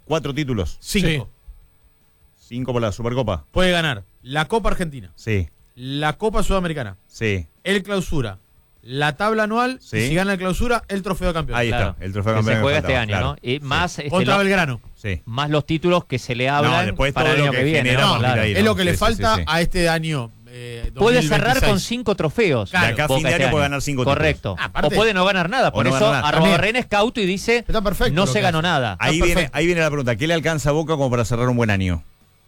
4 títulos. 5. 5 por la Supercopa. Puede ganar la Copa Argentina, Sí, la Copa Sudamericana, sí. el Clausura, la tabla anual, Sí. y si gana el Clausura, el trofeo de campeón. Ahí Claro, está, el trofeo que campeón se juega que este faltaba, año, claro. ¿no? Y más, Contra lo- Belgrano. Sí. más los títulos que se le hablan después para todo el lo año que que viene. genera ¿no? a partir de ahí. Es lo que Sí, le sí, falta sí. a este año. Puede cerrar 2026. con 5 trofeos. De acá a Boca fin de este año puede ganar 5 títulos. Correcto. Aparte- o puede no ganar nada. O Por no eso ganar nada. Arrobarren es cauto y dice Está perfecto no lo se que ganó hace. nada. Ahí viene la pregunta, ¿qué le alcanza a Boca como para cerrar un buen año?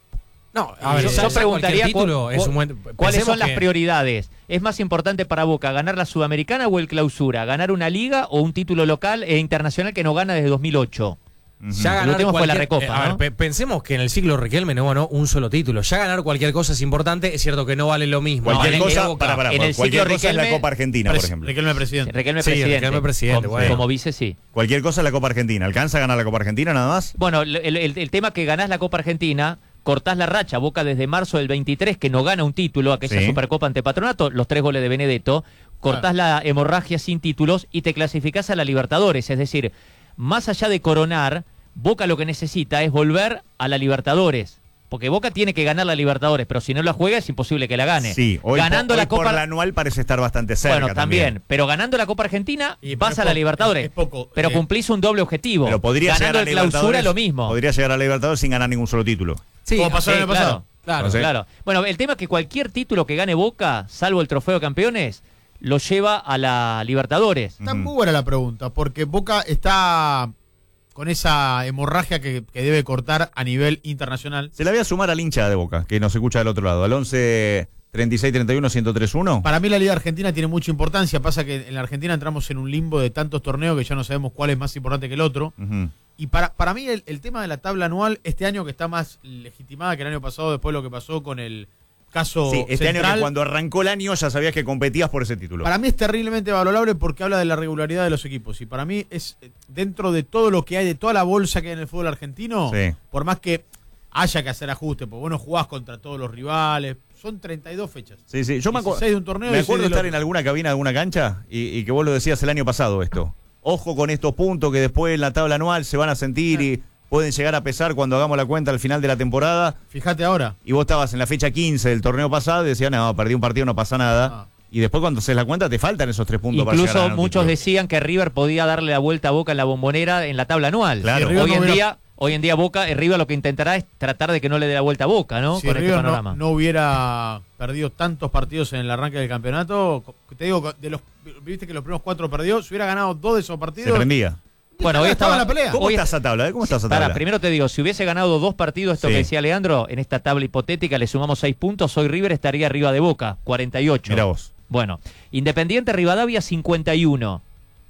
No, Yo preguntaría cuáles cuáles son las prioridades. ¿Es más importante para Boca ganar la Sudamericana o el Clausura? ¿Ganar una liga o un título local e internacional que no gana desde 2008? Ya El ganar último fue la cualquier- Recopa, a ¿no? ver, pensemos que en el ciclo Riquelme no ganó un solo título. Ya ganar cualquier cosa es importante. Es cierto que no vale lo mismo. Cualquier en el- cosa, Boca. en el cualquier ciclo cosa es la Riquelme- Copa Argentina, por ejemplo. Riquelme presidente. Riquelme Sí, presidente. Riquelme presidente, Como, bueno. como vice, sí. Cualquier cosa es la Copa Argentina. ¿Alcanza a ganar la Copa Argentina nada más? Bueno, el tema que ganás la Copa Argentina, cortás la racha, Boca desde marzo del 23, que no gana un título, aquella Sí. Supercopa ante Patronato, los 3 goles de Benedetto, cortás la hemorragia sin títulos y te clasificás a la Libertadores. Es decir, más allá de coronar, Boca lo que necesita es volver a la Libertadores. Porque Boca tiene que ganar la Libertadores, pero si no la juega es imposible que la gane. Sí, hoy, ganando hoy la Copa por la anual parece estar bastante cerca. bueno, también, pero ganando la Copa Argentina Y vas pero a la es Libertadores. es poco, pero cumplís un doble objetivo. Pero podría ganando llegar a el la Clausura Libertadores, lo mismo. Podría llegar a la Libertadores sin ganar ningún solo título. Sí, Como pasó el año pasado. Claro. No sé. Claro. Bueno, el tema es que cualquier título que gane Boca, salvo el trofeo de campeones, lo lleva a la Libertadores. Está muy buena la pregunta, porque Boca está con esa hemorragia que debe cortar a nivel internacional. Se la voy a sumar al hincha de Boca, que nos escucha del otro lado, al 11 36 31 1031. Para mí la Liga Argentina tiene mucha importancia. Pasa que en la Argentina entramos en un limbo de tantos torneos que ya no sabemos cuál es más importante que el otro. Ujú. Y para mí el tema de la tabla anual, este año que está más legitimada que el año pasado, después de lo que pasó con el caso Sí, este central, año que cuando arrancó el año ya sabías que competías por ese título. para mí es terriblemente valorable porque habla de la regularidad de los equipos. Y para mí es dentro de todo lo que hay, de toda la bolsa que hay en el fútbol argentino, Sí. por más que haya que hacer ajustes, porque vos no jugás contra todos los rivales, son 32 fechas. Sí, sí. Yo me 16 de un torneo y me 16 acuerdo del estar otro. en alguna cabina de alguna cancha y que vos lo decías el año pasado esto. Ojo con estos puntos que después en la tabla anual se van a sentir y pueden llegar a pesar cuando hagamos la cuenta al final de la temporada. Fíjate ahora. Y vos estabas en la fecha 15 del torneo pasado y decías, no, perdí un partido, no pasa nada. Ah. Y después cuando haces la cuenta te faltan esos 3 puntos para llegar a Incluso ganar un muchos título. decían que River podía darle la vuelta a Boca en la Bombonera en la tabla anual. Claro. Si River Hoy no en hubiera- día Boca, River lo que intentará es tratar de que no le dé la vuelta a Boca, ¿no? Si Con este River panorama. no hubiera perdido tantos partidos en el arranque del campeonato, te digo, viste que los primeros 4 perdió, si hubiera ganado 2 de esos Se partidos, prendía. Bueno, hoy estaba estaba en la pelea. ¿Cómo hoy- está esa tabla? ¿Cómo está esa tabla? Pará, primero te digo, si hubiese ganado 2 partidos, esto Sí. que decía Leandro, en esta tabla hipotética le sumamos 6 puntos, hoy River estaría arriba de Boca, 48. Mirá vos. Bueno, Independiente Rivadavia 51,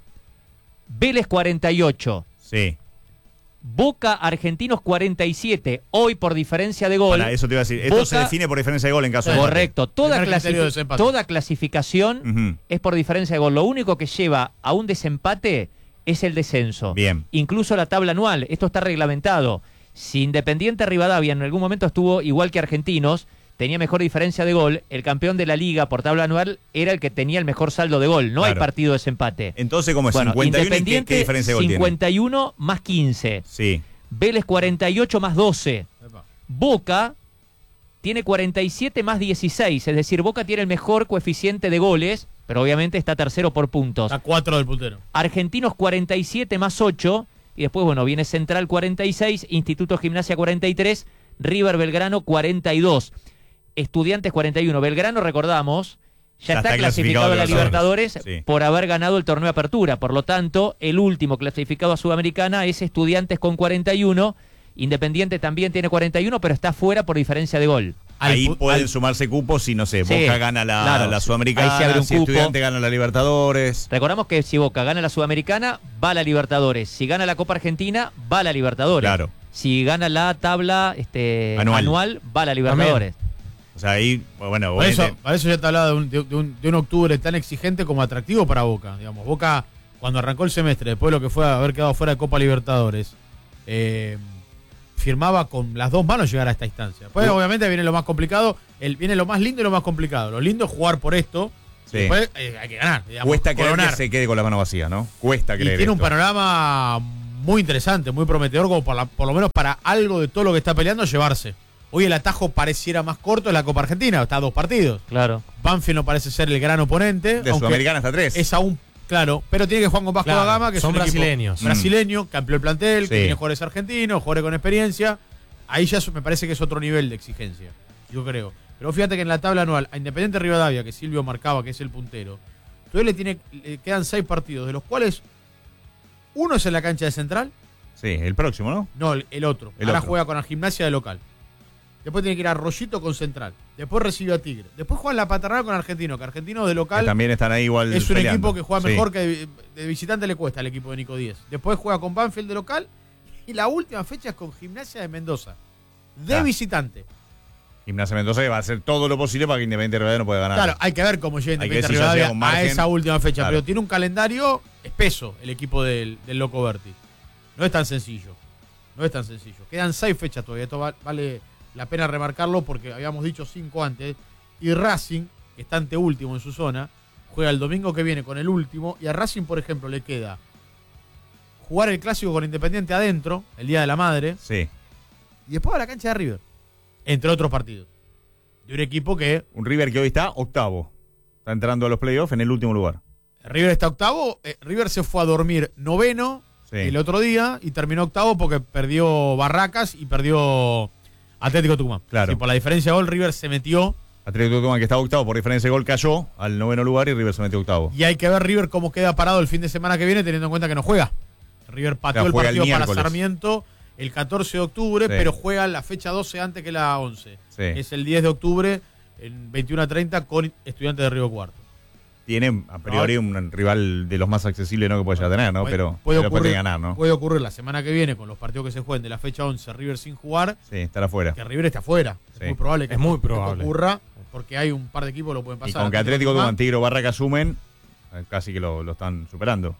Vélez 48, Sí. Boca Argentinos 47, hoy por diferencia de gol. Para eso te iba a decir. Esto Boca- se define por diferencia de gol en caso de empate. Correcto, Primer criterio de desempate. toda clasificación Ujú. es por diferencia de gol. Lo único que lleva a un desempate es el descenso. Bien. Incluso la tabla anual, esto está reglamentado. Si Independiente Rivadavia en algún momento estuvo igual que Argentinos, tenía mejor diferencia de gol, el campeón de la liga por tabla anual era el que tenía el mejor saldo de gol. No hay Claro. partido de desempate. Entonces, ¿cómo es? Bueno, 51 y Independiente qué diferencia de gol 51 más 15. tiene. Sí. Vélez 48 más 12. Epa. Boca tiene 47 más 16, es decir, Boca tiene el mejor coeficiente de goles, pero obviamente está tercero por puntos. está 4 del puntero. Argentinos 47 más 8, y después, bueno, viene Central 46, Instituto Gimnasia 43, River Belgrano 42, Estudiantes 41. Belgrano, recordamos, ya está clasificado a la Libertadores Sí. por haber ganado el torneo de apertura. Por lo tanto, el último clasificado a Sudamericana es Estudiantes con 41. Independiente también tiene 41, pero está fuera por diferencia de gol. Ahí pueden al- sumarse cupos si, no sé, Sí, Boca gana la, claro. la Sudamericana, Ahí se abre un si cupo. Estudiante gana la Libertadores. Recordamos que si Boca gana la Sudamericana, va a la Libertadores. Si gana la Copa Argentina, va a la Libertadores. Claro. Si gana la tabla Anual. va a la Libertadores. O sea, ahí, bueno, Para eso, obviamente, para eso ya te hablaba de un octubre tan exigente como atractivo para Boca. Digamos, Boca, cuando arrancó el semestre, después de lo que fue haber quedado fuera de Copa Libertadores, firmaba con las 2 manos llegar a esta instancia. Después, obviamente, viene lo más complicado, viene lo más lindo y lo más complicado. Lo lindo es jugar por esto, Sí. y después hay que ganar. Digamos, cuesta creer coronar. que se quede con la mano vacía, ¿no? Cuesta Y creer tiene un esto. panorama muy interesante, muy prometedor, como por lo menos para algo de todo lo que está peleando llevarse. Hoy el atajo pareciera más corto en la Copa Argentina, está a 2 partidos. Claro. Banfield no parece ser el gran oponente. De Sudamericana hasta 3. Es aún, claro, pero tiene que jugar con Vasco da Gama, que son es un equipo brasileños. brasileño, que amplió el plantel, que Sí. tiene jugadores argentinos, jugadores con experiencia. Ahí ya me parece que es otro nivel de exigencia, yo creo. Pero fíjate que en la tabla anual, a Independiente Rivadavia, que Silvio marcaba que es el puntero, todavía le quedan 6 partidos, de los cuales uno es en la cancha de Central, Sí, el próximo, ¿no? no, el otro. El Ahora otro. juega con la Gimnasia de local. Después tiene que ir a Rollito con Central. Después recibe a Tigre. Después juega en la Paternal con Argentino, que Argentino de Que local también están ahí igual. es un peleando. equipo que juega Sí. mejor, que de visitante le cuesta al equipo de Nico Díez. Después juega con Banfield de local y la última fecha es con Gimnasia de Mendoza, de Ah. visitante. Gimnasia Mendoza va a hacer todo lo posible para que Independiente Rivadavia no pueda ganar. Claro, hay que ver cómo llega Hay que Independiente ver si ya llega Rivadavia con a margen. esa última fecha, Claro. pero tiene un calendario espeso el equipo del Loco Berti. No es tan sencillo. No es tan sencillo. Quedan 6 fechas todavía. Esto vale la pena remarcarlo porque habíamos dicho 5 antes. Y Racing, que está anteúltimo en su zona, juega el domingo que viene con el último. Y a Racing, por ejemplo, le queda jugar el clásico con Independiente adentro, el Día de la Madre, Sí. y después a la cancha de River, entre otros partidos. De un equipo que Un River que hoy está octavo. Está entrando a los playoffs en el último lugar. River está octavo. River se fue a dormir noveno Sí. el otro día y terminó octavo porque perdió Barracas y perdió Atlético Tucumán. Claro. Sí, por la diferencia de gol, River se metió. Atlético Tucumán, que está octavo por diferencia de gol, cayó al 9º lugar y River se metió octavo. Y hay que ver River cómo queda parado el fin de semana que viene, teniendo en cuenta que no juega. River pateó Claro, el juega el partido para miércoles. Sarmiento el 14 de octubre, Sí. pero juega la fecha 12 antes que la 11. Sí. Es el 10 de octubre, en 21:30, con Estudiantes de Río Cuarto. Tiene a priori un rival de los más accesibles, ¿no?, que puede llegar a tener, ¿no? Pero puede después ocurrir, tiene que ganar, ¿no? puede ocurrir la semana que viene con los partidos que se jueguen de la fecha 11, River sin jugar, Sí, estar afuera. que River esté afuera. Sí. Es muy probable que Es muy esto probable. ocurra, porque hay un par de equipos que lo pueden Y pasar. con que Atlético Tucumán, Tigre o Barracas sumen, casi que lo están superando.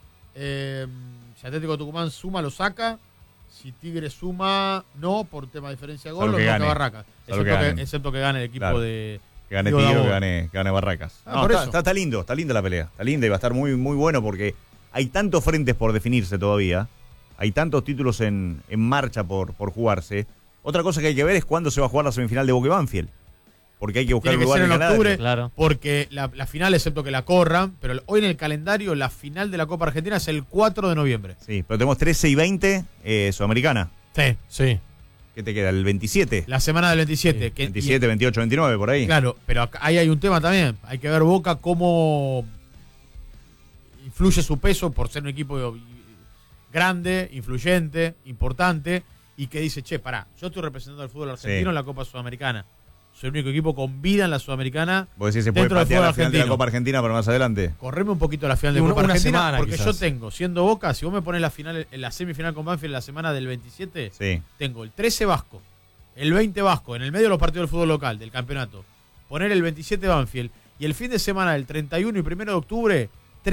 Si Atlético Tucumán suma, lo saca. Si Tigre suma, no, por tema de diferencia de gol, Salvo lo que saca gane. Barracas. Salvo que Excepto ganen. excepto que gane el equipo Claro. de... Que gane Digo, Tigre o Dabov. que gane Barracas. Ah, por eso. Está lindo, está linda la pelea. Está linda y va a estar muy, muy bueno porque hay tantos frentes por definirse todavía. Hay tantos títulos en marcha por jugarse. Otra cosa que hay que ver es cuándo se va a jugar la semifinal de Boca y Banfield. Porque hay que buscar Tiene un que lugar ser en en el calendario. octubre, Claro. porque la final, excepto que la corran, pero hoy en el calendario, la final de la Copa Argentina es el 4 de noviembre. Sí, pero tenemos 13 y 20 Sudamericana. Sí. Sí. ¿Qué te queda? ¿El 27? La semana del 27. Sí, que, 27, 28, 29, por ahí. Claro, pero ahí hay un tema también. Hay que ver Boca cómo influye su peso por ser un equipo grande, influyente, importante, y que dice, che, pará, yo estoy representando al fútbol argentino Sí. en la Copa Sudamericana. Soy el único equipo con vida en la Sudamericana. Vos decís, se puede Dentro del patear la fútbol final de la argentino. Copa Argentina para más adelante. Correme un poquito la final de Y Copa una Argentina, semana, porque quizás. yo tengo, siendo Boca, si vos me pones la final, la semifinal con Banfield la semana del 27, Sí. tengo el 13 Vasco, el 20 Vasco, en el medio de los partidos del fútbol local, del campeonato, poner el 27 Banfield, y el fin de semana del 31 y 1 de octubre,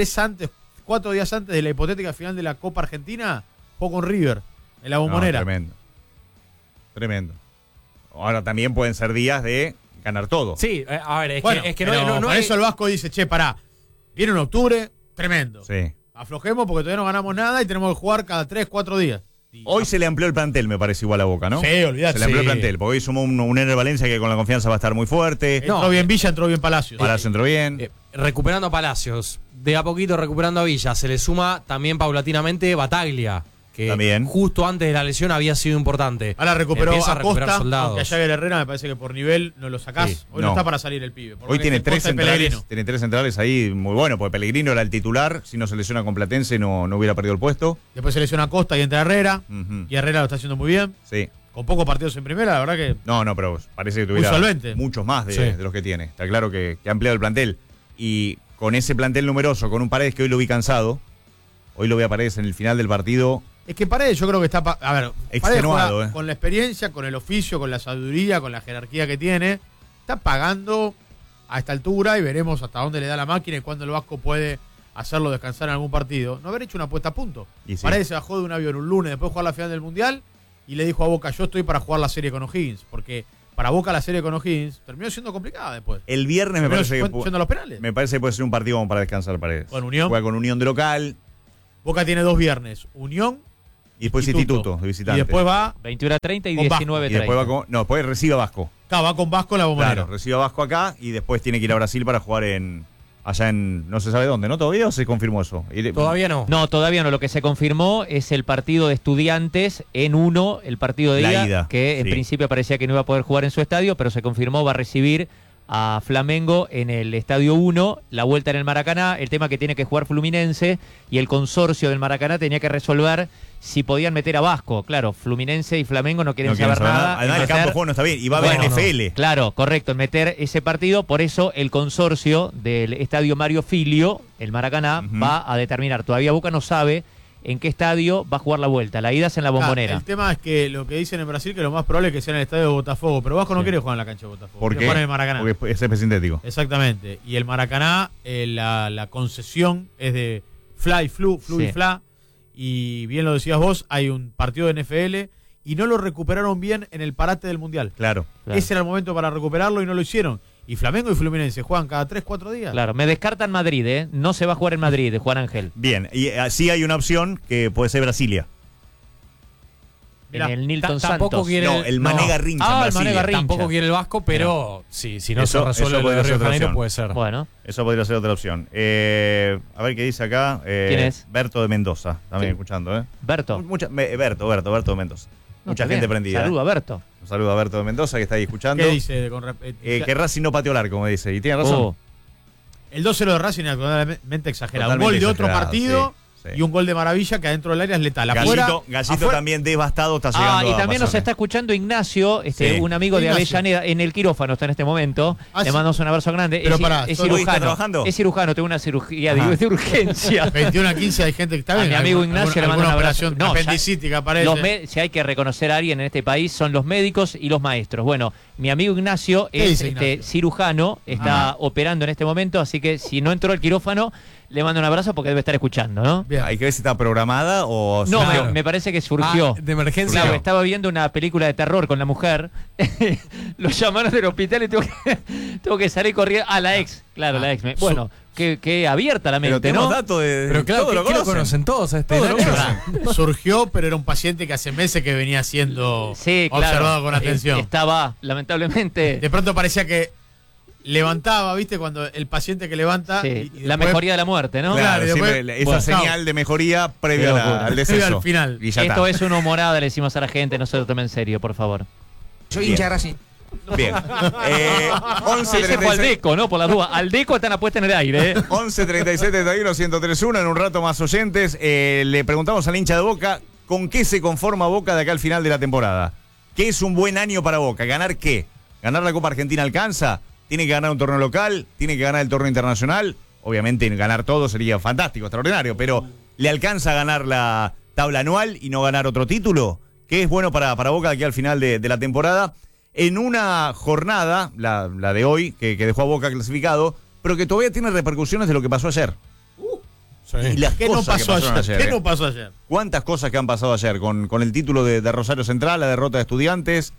4 días antes de la hipotética final de la Copa Argentina, juego con River, en la Bombonera. No, tremendo. Tremendo. Ahora también pueden ser días de ganar todo. Sí, a ver, Bueno, es que pero no por hay- eso el Vasco dice, che, pará, viene en octubre, tremendo. Sí. Aflojemos porque todavía no ganamos nada y tenemos que jugar cada 3, 4 días. Y- Hoy se le amplió el plantel, me parece, igual a Boca, ¿no? Sí, olvidate. Se le amplió Sí. el plantel, porque hoy sumó un Ener Valencia que con la confianza va a estar muy fuerte. Entró No, bien Villa, entró bien Palacios. Palacio entró bien. recuperando a Palacios, de a poquito recuperando a Villa, se le suma también paulatinamente Bataglia, que También. justo antes de la lesión había sido importante. Ahora recuperó Empieza a recuperar Costa, soldados. aunque a Jagger Herrera me parece que por nivel no lo sacás. Sí, Hoy no no. está para salir el pibe. Por Hoy más tiene que tres Costa y centrales. Pellegrino. Tiene 3 centrales ahí muy bueno, porque Pellegrino era el titular. Si no se lesiona con Platense, no hubiera perdido el puesto. Después se lesiona a Costa y entra Herrera. Ujú. Y Herrera lo está haciendo muy bien. Sí. Con pocos partidos en primera, la verdad que. No, pero parece que tuviera solvente. muchos más Sí. de los que tiene. Está claro que ha ampliado el plantel. Y con ese plantel numeroso, con un Paredes que hoy lo vi cansado, hoy lo vi a Paredes en el final del partido. Es que Paredes yo creo que está. A ver, Paredes Extenuado, juega con la experiencia, con el oficio, con la sabiduría, con la jerarquía que tiene. Está pagando a esta altura y veremos hasta dónde le da la máquina y cuándo el Vasco puede hacerlo descansar en algún partido. No haber hecho una apuesta a punto. Y sí. Paredes se bajó de un avión un lunes después de jugar la final del Mundial y le dijo a Boca, yo estoy para jugar la serie con O'Higgins. Porque para Boca la serie con O'Higgins terminó siendo complicada después. El viernes me Terminó parece que yendo a los penales. me parece que puede ser un partido como para descansar Paredes. Con Unión. Juega con Unión de local. Boca tiene 2 viernes. Unión Y después Instituto, de visitante. Y después va, 21:30 y Con Vasco. 19:30. Y después va con, no, después recibe a Vasco. va con Vasco en la Bombonera. Claro, recibe a Vasco acá y después tiene que ir a Brasil para jugar allá en no se sabe dónde, ¿no? ¿Todavía o se confirmó eso? Todavía no. No, todavía no. Lo que se confirmó es el partido de Estudiantes en 1, el partido de La ida, que en sí. principio parecía que no iba a poder jugar en su estadio, pero se confirmó, va a recibir a Flamengo en el Estadio 1, la vuelta en el Maracaná, el tema que tiene que jugar Fluminense y el consorcio del Maracaná tenía que resolver si podían meter a Vasco. Claro, Fluminense y Flamengo no quieren saber nada. Además, el campo de juego no está bien y va a haber Bueno, NFL. Claro, correcto, en meter ese partido, por eso el consorcio del Estadio Mario Filio, el Maracaná, Ujú. va a determinar. Todavía Boca no sabe en qué estadio va a jugar la vuelta. La ida es en la Bombonera. El tema es que lo que dicen en Brasil que lo más probable es que sea en el estadio de Botafogo, pero Vasco no quiere jugar en la cancha de Botafogo. ¿Por quiere qué? jugar en el Maracaná. Porque es césped sintético. Exactamente. Y el Maracaná, la concesión es de Fla y Flu Sí. y Fla. Y bien lo decías vos, hay un partido de NFL y no lo recuperaron bien en el parate del Mundial. Claro. Claro. Ese era el momento para recuperarlo y no lo hicieron. Y Flamengo y Fluminense juegan cada 3-4 días. Claro, me descartan Madrid, ¿eh? No se va a jugar en Madrid, Juan Ángel. Bien, y sí hay una opción que puede ser Brasilia. Mirá, En el Nilton tampoco Santos. quiere- No, el Mané no. Garrincha en Ah, el Brasilia. Mané Garrincha. Tampoco quiere el Vasco, pero si no Eso- se resuelve eso lo de podría ser Río de otra Janeiro, opción. puede ser. Bueno, Eso podría ser otra opción. A ver qué dice acá. ¿Quién es? Berto de Mendoza, también Sí. escuchando, ¿eh? Berto. Berto de Mendoza. No, Mucha está gente bien. prendida. Saludo a Berto. Un saludo a Berto de Mendoza que está ahí escuchando. ¿Qué dice? Que Racing no pateó el arco, me dice. Y tiene razón. Oh, El 2-0 de Racing es totalmente exagerado. Totalmente Un gol de otro exagerado, partido sí, sí. y un gol de Maravilla que adentro del área es letal. Gallito Afuera, también devastado está llegando. Ah, y a también nos Pasaje. está escuchando Ignacio, Sí. un amigo de Ignacio. Avellaneda, en el quirófano está en este momento. Ah, Le sí. mandamos un abrazo grande. Pero es, pará, es ¿hoy está cirujano. trabajando? Es cirujano, tengo una cirugía Ajá. de urgencia. 21-15 hay gente que está A bien. mi amigo Ignacio le mando un abrazo. operación No, apendicitis que aparece. Si hay que reconocer a alguien en este país, son los médicos y los maestros. Bueno, mi amigo Ignacio ¿Qué es dice Ignacio? cirujano, está operando en este momento, así que si no entró al quirófano, le mando un abrazo porque debe estar escuchando, ¿no? Bien. Hay que ver si está programada o... No, Claro. me parece que surgió. De emergencia. Claro, estaba viendo una película de terror con la mujer. Lo llamaron del hospital y tengo que salir corriendo. Ah, la ex. Claro, la ex. Bueno, qué abierta la Pero mente, tenemos ¿no? datos de... Pero claro, todo ¿qué lo conocen todos a este Todo lo Nacho? conocen. Surgió, pero era un paciente que hace meses que venía siendo Sí, claro. observado con atención. Estaba, lamentablemente. De pronto parecía que levantaba, ¿viste? Cuando el paciente que levanta. Sí, y la después- mejoría de la muerte, ¿no? Claro, Claro, y después- siempre esa bueno, señal de mejoría previa Qué locura. al deceso. Previa al final. Y ya Esto está. es una humorada, le decimos a la gente, no se lo tomen en serio, por favor. Soy Bien. hincha de Racing. Bien. 11 Ese fue al 36 Deco, ¿no? Por las dudas. Al Deco están apuesta en el aire, ¿eh? 11 37 31 1031. En un rato más oyentes. Le preguntamos al hincha de Boca con qué se conforma Boca de acá al final de la temporada. ¿Qué es un buen año para Boca? ¿Ganar qué? ¿Ganar la Copa Argentina alcanza? ¿Tiene que ganar un torneo local? ¿Tiene que ganar el torneo internacional? Obviamente ganar todo sería fantástico, extraordinario, pero ¿le alcanza a ganar la tabla anual y no ganar otro título? ¿Qué es bueno para Boca de aquí al final de la temporada? En una jornada, la de hoy, que dejó a Boca clasificado, pero que todavía tiene repercusiones de lo que pasó ayer. Y las ¿Qué no cosas que pasó pasaron ayer? ayer, ¿Qué no pasó ayer? ¿Cuántas cosas que han pasado ayer con el título de Rosario Central, la derrota de Estudiantes?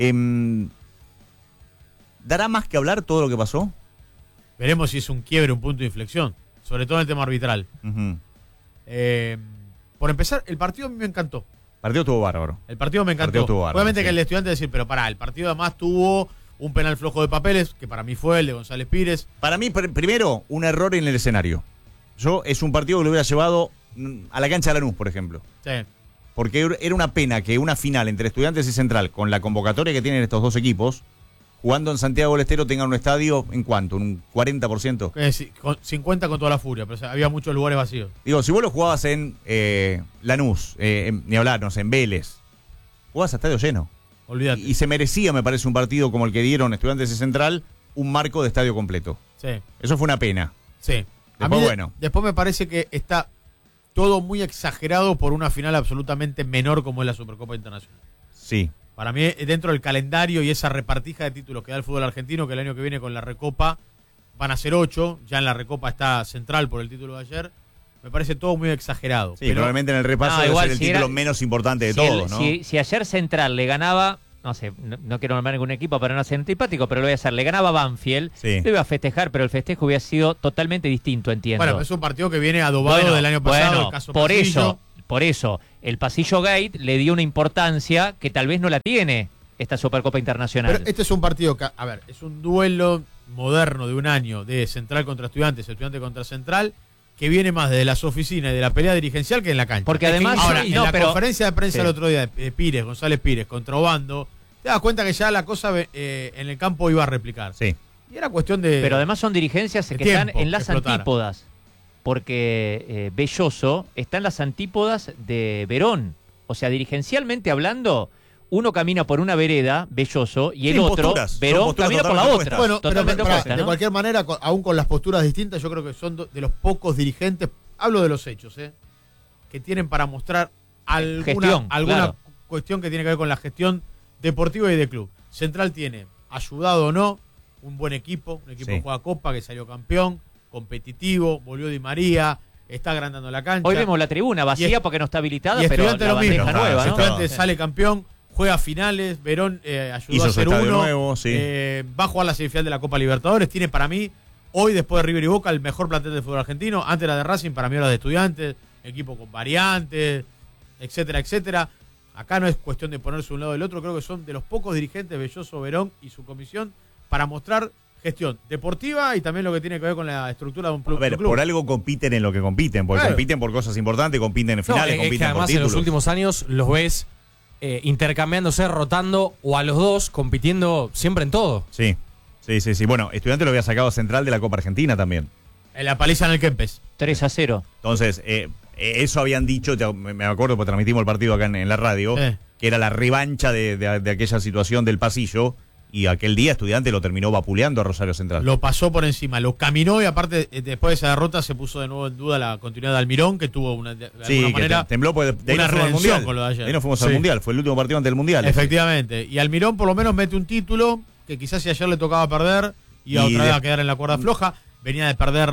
¿Dará más que hablar todo lo que pasó? Veremos si es un quiebre, un punto de inflexión. Sobre todo en el tema arbitral. Ujú. Por empezar, el partido a mí me encantó. El partido estuvo bárbaro. El partido me El partido encantó. estuvo bárbaro, Obviamente sí. que el estudiante decir, pero pará, el partido además tuvo un penal flojo de papeles, que para mí fue el de González Pires. Para mí, primero, un error en el escenario. Es un partido que lo hubiera llevado a la cancha de Lanús, por ejemplo. Sí. Porque era una pena que una final entre Estudiantes y Central, con la convocatoria que tienen estos dos equipos, jugando en Santiago del Estero, tengan un estadio, ¿en cuánto? ¿Un 40%? Con 50 con toda la furia, pero o sea, había muchos lugares vacíos. Digo, si vos lo jugabas en Lanús, ni hablar, no sé, en Vélez, jugabas a estadio lleno. Olvídate. Y se merecía, me parece, un partido como el que dieron Estudiantes y Central, un marco de estadio completo. Sí, Eso fue una pena. sí. Después, bueno. Después me parece que está todo muy exagerado por una final absolutamente menor como es la Supercopa Internacional. Sí. Para mí, dentro del calendario y esa repartija de títulos que da el fútbol argentino, que el año que viene con la Recopa van a ser 8, ya en la Recopa está Central por el título de ayer, me parece todo muy exagerado. Sí, probablemente en el repaso debe igual, ser el si título era- menos importante de Si, todos, ¿no? si ayer Central le ganaba, no sé, no quiero nombrar ningún equipo para no ser antipático, pero lo voy a hacer, le ganaba Banfield, Sí. lo iba a festejar, pero el festejo hubiera sido totalmente distinto, entiendo. Bueno, es un partido que viene adobado del año pasado, bueno, el caso por Pasillo. Por eso, el Pasillo Gate le dio una importancia que tal vez no la tiene esta Supercopa Internacional. Pero este es un partido que, a ver, es un duelo moderno de un año de Central contra Estudiantes, Estudiantes contra Central, que viene más de las oficinas y de la pelea dirigencial que en la cancha. Porque además... Ahora, sí, en no, la pero- conferencia de prensa sí. el otro día de Pires, González Pires, contra Obando, te das cuenta que ya la cosa en el campo iba a replicar. Sí. Y era cuestión de... Pero además son dirigencias de que están tiempo en las que explotara. antípodas. Porque Belloso está en las antípodas de Verón. O sea, dirigencialmente hablando, uno camina por una vereda, Belloso, y el Sí, otro, posturas. Son Verón, posturas camina por la totalmente otra. opuestas. Bueno, Totalmente pero, opuesta, de ¿no? cualquier manera, aún con las posturas distintas, yo creo que son de los pocos dirigentes, hablo de los hechos, que tienen para mostrar alguna Gestión, claro. cuestión que tiene que ver con la gestión deportiva y de club. Central tiene, ayudado o no, un buen equipo, un equipo Sí. que juega Copa, que salió campeón, competitivo, volvió Di María, está agrandando la cancha. Hoy vemos la tribuna vacía Y es- porque no está habilitada, y pero Estudiantes la lo mismo. bandeja Claro, nueva, sí, ¿no? Estudiantes Sí. sale campeón, juega finales, Verón ayudó Hizo a su hacer estadio uno, nuevo, sí. va a jugar la semifinal de la Copa Libertadores, tiene para mí, hoy después de River y Boca, el mejor plantel del fútbol argentino, antes era de Racing, para mí era de Estudiantes, equipo con variantes, etcétera, etcétera. Acá no es cuestión de ponerse un lado del otro, creo que son de los pocos dirigentes, Belloso, Verón y su comisión, para mostrar gestión deportiva y también lo que tiene que ver con la estructura de un club. A ver, un club. por algo compiten en lo que compiten, porque Claro. compiten por cosas importantes, compiten en No, finales, es que compiten por además en títulos. los últimos años los ves intercambiándose, rotando, o a los dos compitiendo siempre en todo. Sí, sí, sí, sí. Bueno, Estudiantes lo había sacado a Central de la Copa Argentina también. En la paliza en el Kempes. 3-0. Entonces, eso habían dicho, me acuerdo porque transmitimos el partido acá en la radio, que era la revancha de aquella situación del pasillo, y aquel día Estudiantes lo terminó vapuleando a Rosario Central. Lo pasó por encima, lo caminó y aparte después de esa derrota se puso de nuevo en duda la continuidad de Almirón, que tuvo de Sí, alguna que manera tembló porque de ahí una no fuimos al redención Mundial. con lo de ayer. De ahí no fuimos al Sí. Mundial, fue el último partido antes del Mundial. Efectivamente. Y Almirón por lo menos mete un título que quizás si ayer le tocaba perder, iba Y otra vez de- a quedar en la cuerda floja. Venía de perder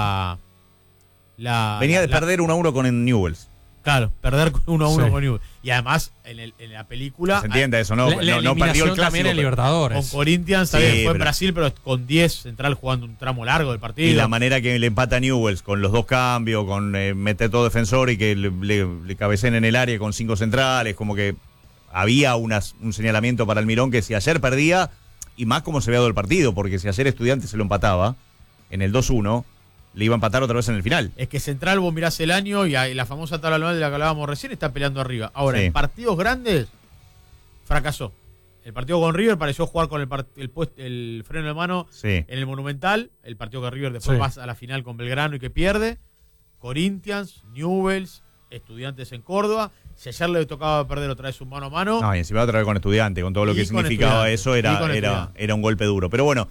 Venía de perder 1-1 con el Newells. Claro, perder 1-1 Sí. con Newell's. Y además, en la película, ¿Se entiende eso? No, La no perdió el eliminación clásico. también en Libertadores. con Corinthians, Sí, también fue en pero- Brasil, pero con 10 Central jugando un tramo largo del partido. Y la manera que le empata a Newells con los dos cambios, con meter todo defensor y que le cabeceen en el área con 5 centrales, como que había un señalamiento para Almirón que si ayer perdía, y más como se había dado el partido, porque si ayer Estudiantes se lo empataba en el 2-1, le iba a empatar otra vez en el final. Es que Central, vos mirás el año y la famosa tabla anual de la que hablábamos recién está peleando arriba. Ahora, Sí. en partidos grandes, fracasó. El partido con River pareció jugar con el freno de mano Sí. en el Monumental. El partido que River después Sí. pasa a la final con Belgrano y que pierde. Corinthians, Newell's, Estudiantes en Córdoba. Si ayer le tocaba perder otra vez un mano a mano. No, y encima otra vez con Estudiantes, con todo lo Y que con significaba Estudiantes, eso, y con era Estudiantes. un golpe duro. Pero bueno,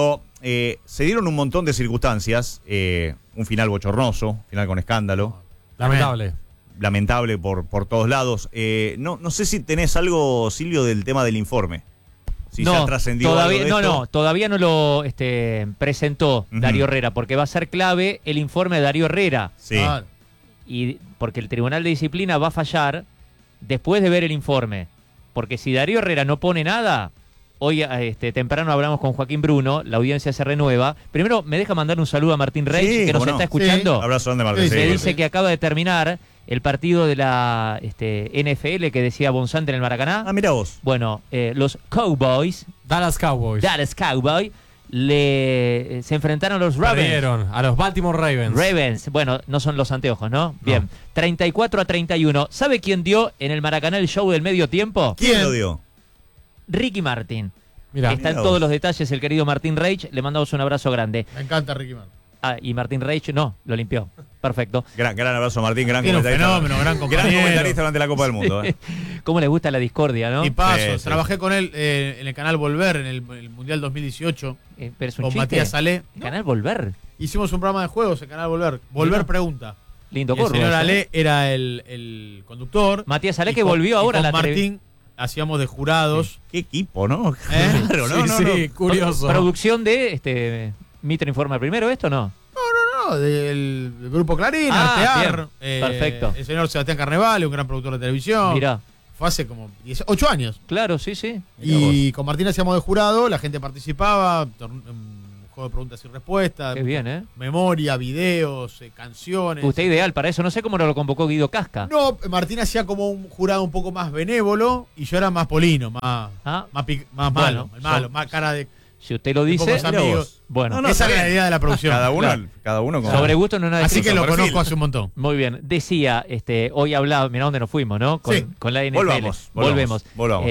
se dieron un montón de circunstancias. Un final bochornoso, final con escándalo. Lamentable. Lamentable por todos lados. No sé si tenés algo, Silvio, del tema del informe. Si ya trascendió todavía, algo de esto. todavía no lo presentó Ujú. Darío Herrera, porque va a ser clave el informe de Darío Herrera. Sí. Ah, Y porque el Tribunal de Disciplina va a fallar después de ver el informe. Porque si Darío Herrera no pone nada, hoy temprano hablamos con Joaquín Bruno, la audiencia se renueva. Primero, me deja mandar un saludo a Martín Reich, Sí, que nos cómo no. está escuchando. Abrazo grande, Martín. Sí, Sí, Me sí, dice que acaba de terminar el partido de la NFL que decía Bonzante en el Maracaná. Ah, mira vos. Bueno, los Cowboys, Dallas Cowboys. Dallas Cowboys, se enfrentaron a los Ravens. Perdieron a los Baltimore Ravens. Ravens, bueno, no son los anteojos, ¿no? Bien, 34-31. ¿Sabe quién dio en el Maracaná el show del medio tiempo? ¿Quién lo dio? Ricky Martin. Mirá. Está en Mirá todos vos. los detalles el querido Martín Reich. Le mandamos un abrazo grande. me encanta Ricky Martin. Ah, y Martín Reich no, lo limpió. Perfecto. Gran abrazo, Martín. Gran Tiene un comentarista. fenómeno, gran compañero. Gran comentarista durante la Copa del Mundo. ¿Cómo le gusta la discordia, no? Y paso, Sí, sí. trabajé con él en el canal Volver, en el Mundial 2018, Pero es un con chiste. Matías Salé. Canal Volver. Hicimos un programa de juegos en Canal Volver. Volver Mirá. pregunta. Lindo Y el corro. señor ese, ¿eh? Ale era el conductor. Matías Ale Y que con- volvió y ahora a con la Martín hacíamos de jurados. Qué equipo, ¿no? ¿Eh? Claro, no, Sí, no, sí, no. curioso. Producción de Mitre Informa primero, ¿esto no? No, del grupo Clarín, Ah, Artear. bien. Perfecto. El señor Sebastián Carnevale, un gran productor de televisión. Mirá, Fue hace como 8 años. claro, sí, sí. Mirá vos. Y con Martín hacíamos de jurado, la gente participaba, juegos juego de preguntas y respuestas. Qué bien, ¿eh? Memoria, videos, canciones. Usted ideal para eso. No sé cómo no lo convocó Guido Casca. No, Martín hacía como un jurado un poco más benévolo y yo era más polino, más Bueno, malo, más cara de Si usted lo dice, pocos amigos. bueno. No, Esa está es la bien. idea de la producción. Cada uno con... Sobre gusto no es nada Así que escrito. lo perfil. conozco hace un montón. Muy bien. Decía, hoy hablaba, mirá dónde nos fuimos, ¿no? Sí. Con la NFL. Volvemos.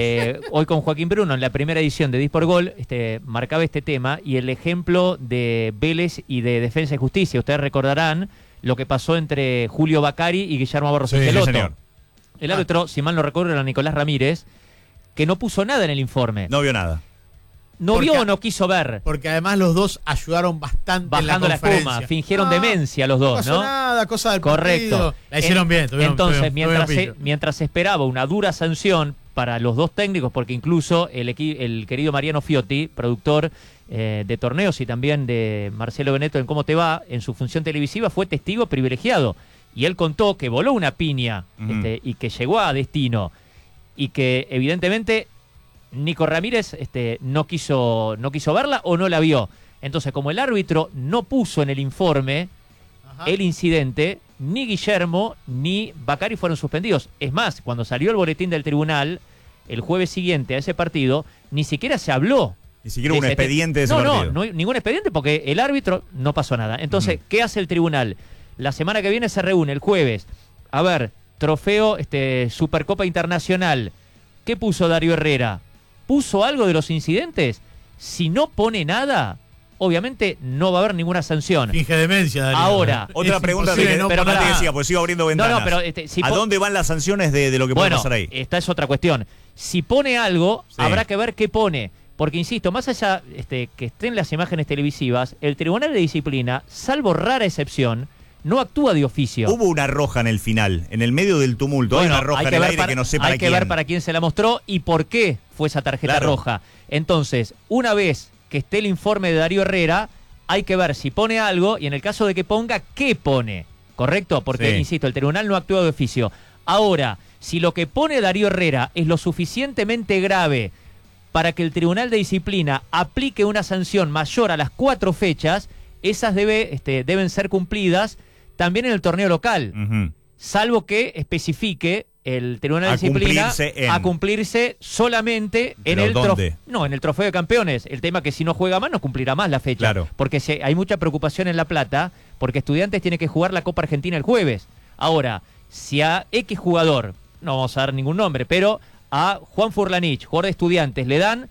Hoy con Joaquín Bruno, en la primera edición de Dispor Gol, marcaba este tema y el ejemplo de Vélez y de Defensa y Justicia. Ustedes recordarán lo que pasó entre Julio Bacari y Guillermo Barros Sí, Esqueloto. señor. El árbitro, si mal no recuerdo, era Nicolás Ramírez, que no puso nada en el informe. No vio nada. ¿No Porque- vio o no quiso ver? Porque además los dos ayudaron bastante Bajando en la la conferencia. espuma, fingieron demencia los dos, No pasó ¿no? nada, cosa del Correcto. partido. La hicieron bien. Entonces, tuvieron pillo. mientras se esperaba una dura sanción para los dos técnicos, porque incluso el querido Mariano Fiotti, productor de torneos y también de Marcelo Beneto en Cómo Te Va, en su función televisiva fue testigo privilegiado. Y él contó que voló una piña y que llegó a destino. Y que evidentemente Nico Ramírez no quiso verla o no la vio. Entonces, como el árbitro no puso en el informe Ajá. el incidente, ni Guillermo ni Bacari fueron suspendidos. Es más, cuando salió el boletín del tribunal el jueves siguiente a ese partido, ni siquiera se habló. Ni siquiera un ese expediente de ese partido. No hay ningún expediente porque el árbitro no pasó nada. Entonces, ¿qué hace el tribunal? La semana que viene se reúne, el jueves. A ver, trofeo Supercopa Internacional. ¿Qué puso Darío Herrera? ¿Puso algo de los incidentes? Si no pone nada, obviamente no va a haber ninguna sanción. Finge demencia, Darío. Ahora, Otra Es pregunta imposible no pero antes pará. que siga, pues sigo abriendo ventanas. pero si ¿A dónde van las sanciones de lo que puede bueno, pasar ahí? esta es otra cuestión. Si pone algo, Sí. habrá que ver qué pone. Porque, insisto, más allá que estén las imágenes televisivas, el Tribunal de Disciplina, salvo rara excepción, no actúa de oficio. Hubo una roja en el final, en el medio del tumulto. Bueno, hay una roja en el aire que no sé para hay quién. que ver para quién se la mostró y por qué fue esa tarjeta Claro. roja. Entonces, una vez que esté el informe de Darío Herrera, hay que ver si pone algo y en el caso de que ponga, ¿qué pone? ¿Correcto? Porque, Sí. insisto, el tribunal no actúa de oficio. Ahora, si lo que pone Darío Herrera es lo suficientemente grave para que el Tribunal de Disciplina aplique una sanción mayor a las 4 fechas, esas deben ser cumplidas también en el torneo local. Ujú. Salvo que especifique el Tribunal de A Disciplina cumplirse en. a cumplirse solamente en ¿Pero el dónde? en el trofeo de campeones. El tema que si no juega más no cumplirá más la fecha. Claro. Porque hay mucha preocupación en La Plata, porque Estudiantes tiene que jugar la Copa Argentina el jueves. Ahora, si a X jugador, no vamos a dar ningún nombre, pero a Juan Furlanich, jugador de Estudiantes, le dan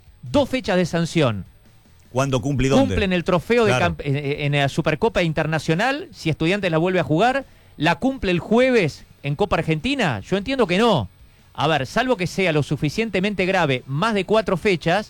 2 fechas de sanción. ¿Cuándo cumple y dónde? Cumplen el trofeo Claro. en la Supercopa Internacional, si Estudiantes la vuelve a jugar, la cumple el jueves en Copa Argentina, yo entiendo que no. A ver, salvo que sea lo suficientemente grave, más de 4 fechas,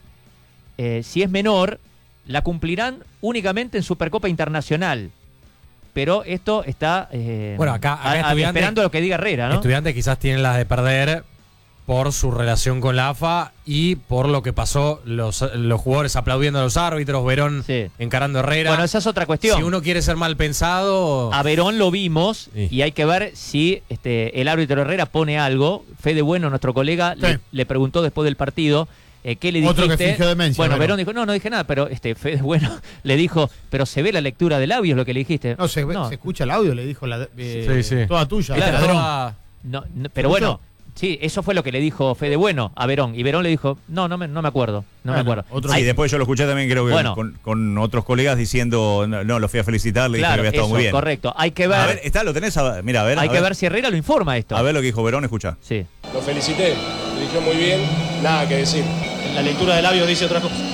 si es menor, la cumplirán únicamente en Supercopa Internacional. Pero esto está Bueno, acá Estudiantes- esperando lo que diga Herrera, ¿no? Estudiantes quizás tienen las de perder por su relación con la AFA y por lo que pasó, los jugadores aplaudiendo a los árbitros, Verón Sí. encarando a Herrera. Bueno, esa es otra cuestión. Si uno quiere ser mal pensado, A Verón lo vimos Sí. y hay que ver si el árbitro Herrera pone algo. Fede Bueno, nuestro colega, Sí. le preguntó después del partido qué le dijiste. Otro que fingió demencia, Bueno, Verón. Verón dijo, no dije nada, pero Fede Bueno le dijo, pero se ve la lectura de labios lo que le dijiste. No, se escucha el audio, le dijo Sí, sí. toda tuya. Claro. ladrón. Pero ¿Se bueno, escuchó? sí, eso fue lo que le dijo Fede Bueno a Verón. Y Verón le dijo, no me acuerdo, no me Bueno, acuerdo. otro- Sí, Hay- después yo lo escuché también, creo que Bueno. con otros colegas diciendo, no, lo fui a felicitar, le dije que claro, había estado eso, muy bien. correcto. Hay que A ver, ver, lo tenés, mira, a ver. hay a que ver si Herrera lo informa esto. A ver lo que dijo Verón, escucha. Sí. Lo felicité, dirigió muy bien, nada que decir. La lectura de labios dice otra cosa.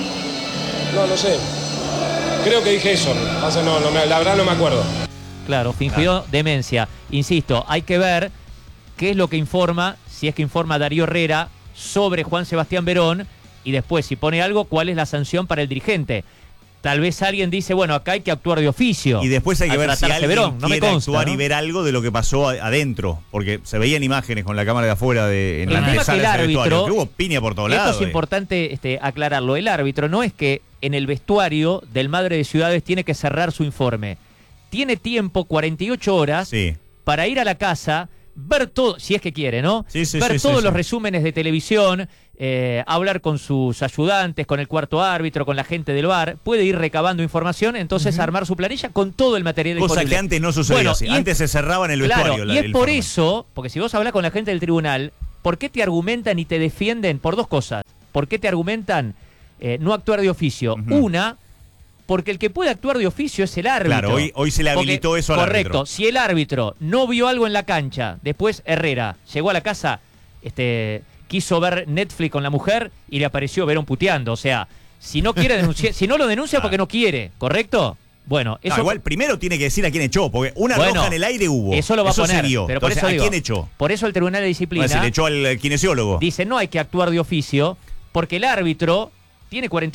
No sé. Creo que dije eso. La verdad no me acuerdo. Claro, fingió demencia. Insisto, hay que ver qué es lo que informa, si es que informa Darío Herrera sobre Juan Sebastián Verón y después, si pone algo, cuál es la sanción para el dirigente. Tal vez alguien dice, bueno, acá hay que actuar de oficio. Y después hay que al ver si tratarse alguien Verón. No me quiere consta, actuar ¿no? y ver algo de lo que pasó adentro. Porque se veían imágenes con la cámara de afuera en El la tema que antesala el de ese vestuario, árbitro- que hubo piña por todos Esto lados. es importante aclararlo. El árbitro no es que en el vestuario del Madre de Ciudades tiene que cerrar su informe. Tiene tiempo, 48 horas, Sí. para ir a la casa, ver todo, si es que quiere, ¿no? Sí, sí, ver sí, todos sí, los sí. resúmenes de televisión, hablar con sus ayudantes, con el cuarto árbitro, con la gente del VAR, puede ir recabando información, entonces armar su planilla con todo el material Cosa disponible. que antes no sucedía Bueno, así. y Antes se cerraba en el vestuario. Claro, y es el por formato. eso, porque si vos hablas con la gente del tribunal, ¿por qué te argumentan y te defienden? Por dos cosas. ¿Por qué te argumentan no actuar de oficio? Una, porque el que puede actuar de oficio es el árbitro. Claro, hoy se le habilitó Porque, eso al correcto, árbitro. si el árbitro no vio algo en la cancha, después Herrera llegó a la casa, quiso ver Netflix con la mujer y le apareció Verón puteando. O sea, si no quiere denunciar, si no lo denuncia porque no quiere, ¿correcto? Bueno, eso. Igual primero tiene que decir a quién echó, porque una Bueno, roja en el aire hubo. Eso lo va a poner. se vio. Pero por Entonces, eso ¿a digo, quién echó? Por eso el Tribunal de Disciplina Bueno, si le echó al kinesiólogo. dice no hay que actuar de oficio porque el árbitro tiene 48